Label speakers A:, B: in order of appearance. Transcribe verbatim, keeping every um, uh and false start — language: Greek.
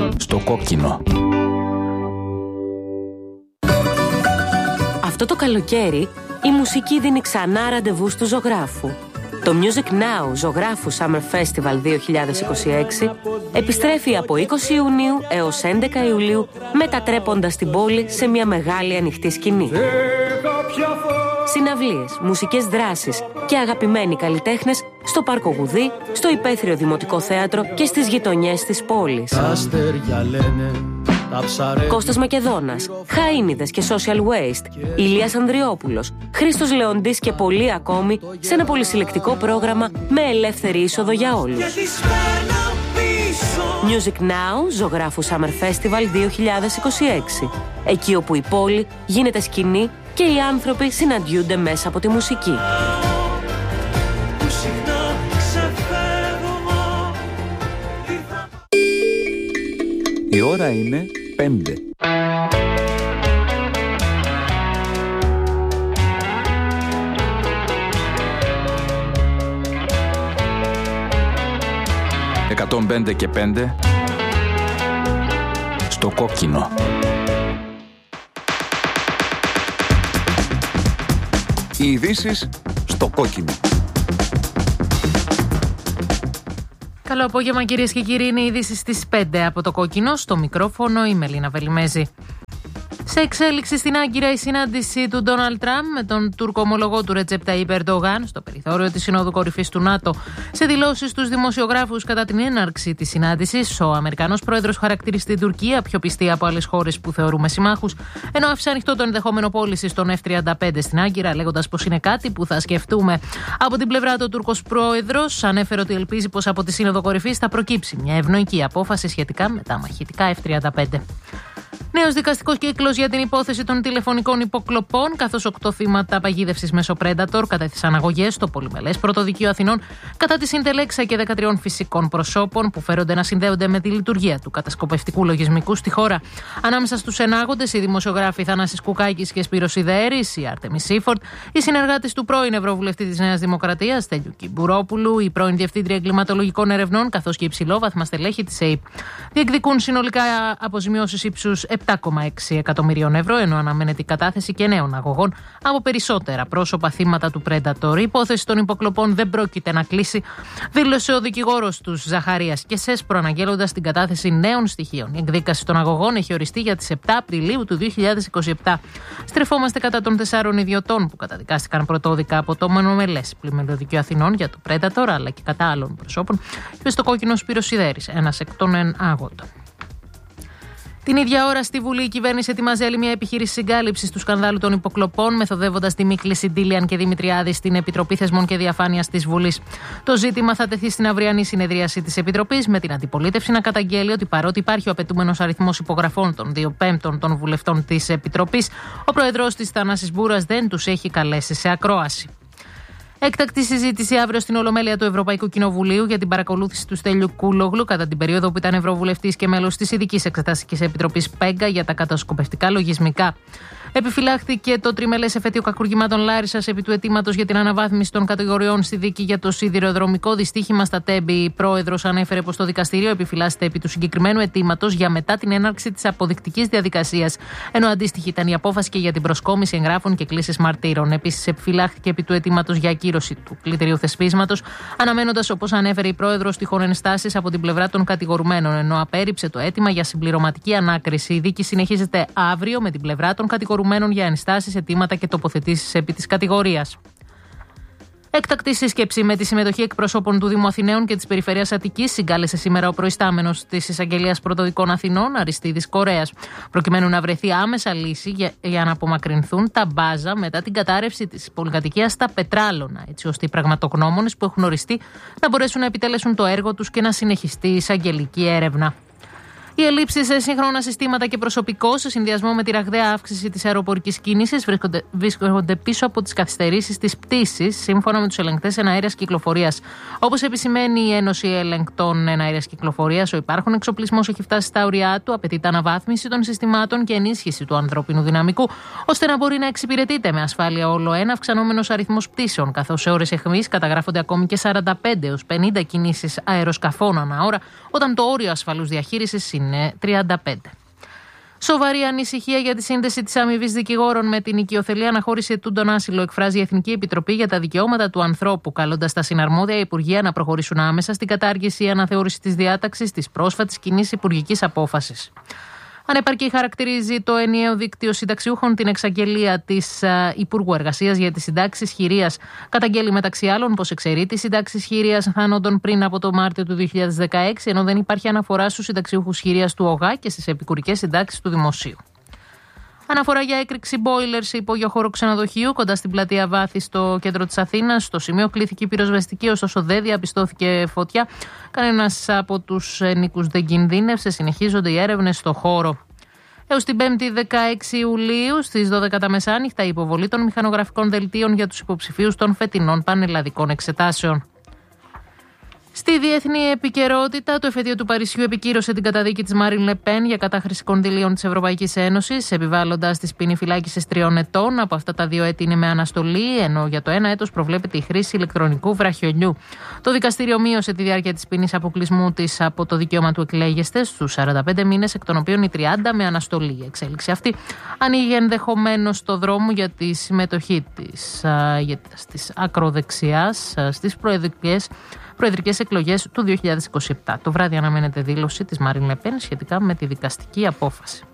A: Στο κόκκινο.
B: Αυτό το καλοκαίρι η μουσική δίνει ξανά ραντεβού του ζωγράφου. Το Music Now Ζωγράφου Summer Festival δύο χιλιάδες είκοσι έξι επιστρέφει από είκοσι Ιουνίου έως έντεκα Ιουλίου, μετατρέποντας την πόλη σε μια μεγάλη ανοιχτή σκηνή. Συναυλίες, μουσικές δράσεις και αγαπημένοι καλλιτέχνες στο Πάρκο Γουδί, στο Υπαίθριο Δημοτικό Θέατρο και στις γειτονιές της πόλης. Κώστας Μακεδόνας, Χαΐνιδες και Social Waste, Ηλίας Ανδριόπουλος, Χρήστος Λεοντής και πολλοί ακόμη σε ένα πολυσυλλεκτικό πρόγραμμα με ελεύθερη είσοδο για όλους. Music Now Ζωγράφου Summer Festival δύο χιλιάδες είκοσι έξι. Εκεί όπου η πόλη γίνεται σκηνή και οι άνθρωποι συναντιούνται μέσα από τη μουσική.
A: Η ώρα είναι πέντε. εκατόν πέντε και πέντε στο κόκκινο. Οι ειδήσεις στο κόκκινο.
C: Καλό απόγευμα κυρίες και κύριοι, είναι οι ειδήσεις στις πέντε από το κόκκινο. Στο μικρόφωνο η Μελίνα Βελιμέζη. Σε εξέλιξη στην Άγκυρα η συνάντηση του Ντόναλντ Τραμπ με τον Τούρκο ομολογό του Ρετζέπ Ταΐπ Ερντογάν στο περιθώριο της Συνόδου Κορυφής του ΝΑΤΟ. Σε δηλώσεις στους δημοσιογράφους κατά την έναρξη της συνάντησης, ο Αμερικανός πρόεδρος χαρακτήρισε την Τουρκία πιο πιστή από άλλες χώρες που θεωρούμε συμμάχους, ενώ άφησε ανοιχτό το ενδεχόμενο πώλησης των εφ τριάντα πέντε στην Άγκυρα, λέγοντας πως είναι κάτι που θα σκεφτούμε. Από την πλευρά του, ο Τούρκος πρόεδρος ανέφερε ότι ελπίζει πως από τη Σύνοδο Κορυφής θα προκύψει μια ευνοϊκή απόφαση σχετικά με τα μαχητικά εφ τριάντα πέντε. Νέος δικαστικός κύκλος για την υπόθεση των τηλεφωνικών υποκλοπών, καθώς οκτώ θύματα παγίδευσης μέσω Predator κατέθεσαν αγωγές στο Πολυμελές Πρωτοδικείο Αθηνών κατά τη Συντελέξα και δεκατρία φυσικών προσώπων που φέρονται να συνδέονται με τη λειτουργία του κατασκοπευτικού λογισμικού στη χώρα. Ανάμεσα στους ενάγοντες οι δημοσιογράφοι Θανάσης Κουκάκης και Σπύρος Ιδέρης, η Άρτεμι Σίφορτ, οι συνεργάτες του πρώην Ευρωβουλευτή της Νέας Δημοκρατίας, Στέλιου Κυμπουρόπουλου, η πρώην Διευθύντρια Εγκληματολογικών Ερευνών, καθώς και υψηλόβαθμα στελέχη της ΕΕΠ. Διεκδικούν συνολικά αποζημιώσεις ύψους επτά κόμμα έξι εκατομμυρίων ευρώ, ενώ αναμένεται η κατάθεση και νέων αγωγών από περισσότερα πρόσωπα θύματα του Predator. Η υπόθεση των υποκλοπών δεν πρόκειται να κλείσει, δήλωσε ο δικηγόρος τους Ζαχαρίας Κεσές, προαναγγέλλοντας την κατάθεση νέων στοιχείων. Η εκδίκαση των αγωγών έχει οριστεί για τις επτά Απριλίου του δύο χιλιάδες είκοσι επτά. Στρεφόμαστε κατά των τεσσάρων ιδιωτών που καταδικάστηκαν πρωτόδικα από το Μονομελές Πλημμυροδικείο Αθηνών για το Predator, αλλά και κατά άλλων προσώπων, είπε στο κόκκινο Σπύρος Ιδέρης, ένας εκ των ενάγοντων. Την ίδια ώρα στη Βουλή η κυβέρνηση ετοιμάζει άλλη μια επιχείρηση συγκάλυψης του σκανδάλου των υποκλοπών, μεθοδεύοντας τη Μίκληση Ντίλιαν και Δημητριάδη στην Επιτροπή Θεσμών και Διαφάνειας της Βουλής. Το ζήτημα θα τεθεί στην αυριανή συνεδρίαση της Επιτροπής, με την αντιπολίτευση να καταγγέλει ότι παρότι υπάρχει ο απαιτούμενος αριθμός υπογραφών των δύο πέμπτων των βουλευτών της Επιτροπής, ο πρόεδρος της Θανάσης Μπούρας δεν τους έχει καλέσει σε ακρόαση. Έκτακτη συζήτηση αύριο στην Ολομέλεια του Ευρωπαϊκού Κοινοβουλίου για την παρακολούθηση του Στέλιου Κούλογλου κατά την περίοδο που ήταν Ευρωβουλευτής και μέλος της Ειδικής Εξεταστικής Επιτροπής ΠΕΓΚΑ για τα κατασκοπευτικά λογισμικά. Επιφυλάχθηκε το τριμελές εφετείο κακουργημάτων Λάρισσας επί του αιτήματος για την αναβάθμιση των κατηγοριών στη δίκη για το σιδηροδρομικό δυστύχημα στα Τέμπη. Η πρόεδρος ανέφερε πως το δικαστήριο επιφυλάσσεται επί του συγκεκριμένου αιτήματος για μετά την έναρξη της αποδεικτικής διαδικασίας, ενώ αντίστοιχη ήταν η απόφαση και για την προσκόμιση εγγράφων και κλήσεις μαρτύρων. Επίσης, επιφυλάχθηκε επί του αιτήματος για ακύρωση του κλητηρίου θεσπίσματος, αναμένοντας, όπως ανέφερε η πρόεδρος, τυχόν ενστάσεις από την πλευρά των κατηγορουμένων, ενώ απέρριψε το αίτημα για συμπληρωματική ανάκριση. Η δίκη συνεχίζεται αύριο με την πλευρά των κατηγορουμένων για ενστάσεις, αιτήματα και τοποθετήσεις επί της κατηγορίας. Έκτακτη σύσκεψη με τη συμμετοχή εκπροσώπων του Δήμου Αθηναίων και της Περιφερειάς Αττικής συγκάλεσε σήμερα ο προϊστάμενος της Εισαγγελίας Πρωτοδικών Αθηνών, Αριστίδης Κορέας, προκειμένου να βρεθεί άμεσα λύση για, για να απομακρυνθούν τα μπάζα μετά την κατάρρευση της πολυκατοικίας στα Πετράλωνα, έτσι ώστε οι πραγματογνώμονες που έχουν οριστεί να μπορέσουν να επιτελέσουν το έργο τους και να συνεχιστεί η εισαγγελική έρευνα. Οι ελλείψεις σε σύγχρονα συστήματα και προσωπικό, σε συνδυασμό με τη ραγδαία αύξηση της αεροπορικής κίνησης, βρίσκονται, βρίσκονται πίσω από τις καθυστερήσεις της πτήσης, σύμφωνα με τους ελεγκτές εναέρειας κυκλοφορίας. Όπως επισημαίνει η Ένωση Ελεγκτών Εναέρειας Κυκλοφορίας, ο υπάρχον εξοπλισμός έχει φτάσει στα ωριά του, απαιτείται αναβάθμιση των συστημάτων και ενίσχυση του ανθρώπινου δυναμικού, ώστε να μπορεί να εξυπηρετείται με ασφάλεια όλο ένα αυξανόμενος αριθμός πτήσεων, καθώς σε ώρες εχμής καταγράφονται ακόμη και σαράντα πέντε έως πενήντα κινήσεις αεροσκαφών ανά ώρα, όταν το όριο ασφαλούς διαχείρισης είναι τριάντα πέντε. Σοβαρή ανησυχία για τη σύνδεση της αμοιβής δικηγόρων με την οικειοθελή αναχώρηση ετούντων άσυλο εκφράζει η Εθνική Επιτροπή για τα Δικαιώματα του Ανθρώπου, καλώντας τα συναρμόδια Υπουργεία να προχωρήσουν άμεσα στην κατάργηση ή αναθεώρηση της διάταξης της πρόσφατης κοινής υπουργικής απόφασης. Ανεπαρκή χαρακτηρίζει το ενιαίο δίκτυο συνταξιούχων την εξαγγελία της Υπουργού Εργασίας για τις συντάξεις χειρίας. Καταγγέλει μεταξύ άλλων πως εξαιρεί τις συντάξεις χειρίας θανόντων πριν από το Μάρτιο του δύο χιλιάδες δεκαέξι, ενώ δεν υπάρχει αναφορά στους συνταξιούχους χειρίας του ΟΓΑ και στις επικουρικές συντάξεις του Δημοσίου. Αναφορά για έκρηξη μπόιλερ σε υπόγειο χώρο ξενοδοχείου κοντά στην πλατεία Βάθη στο κέντρο της Αθήνας. Στο σημείο κλήθηκε η πυροσβεστική, ωστόσο δεν διαπιστώθηκε φωτιά. Κανένας από τους νοικούς δεν κινδύνευσε. Συνεχίζονται οι έρευνες στο χώρο. Έως την πέμπτη δεκαέξι Ιουλίου στις δώδεκα τα μεσάνυχτα η υποβολή των μηχανογραφικών δελτίων για τους υποψηφίους των φετινών πανελλαδικών εξετάσεων. Στη διεθνή επικαιρότητα, το εφετείο του Παρισιού επικύρωσε την καταδίκη της Μάριν Λε Πεν για κατάχρηση κονδυλίων της Ευρωπαϊκής Ένωσης, επιβάλλοντας της ποινή φυλάκισης τριών ετών. Από αυτά τα δύο έτη είναι με αναστολή, ενώ για το ένα έτος προβλέπεται η χρήση ηλεκτρονικού βραχιολιού. Το δικαστήριο μείωσε τη διάρκεια της ποινής αποκλεισμού της από το δικαίωμα του εκλέγεστε στους σαράντα πέντε μήνες, εκ των οποίων οι τριάντα με αναστολή. Η εξέλιξη αυτή ανοίγει ενδεχομένως το δρόμο για τη συμμετοχή της της ακροδεξιάς στις προεδρικές. Προεδρικές εκλογές του δύο χιλιάδες είκοσι επτά. Το βράδυ αναμένεται δήλωση της Μάριν Λε Πεν σχετικά με τη δικαστική απόφαση.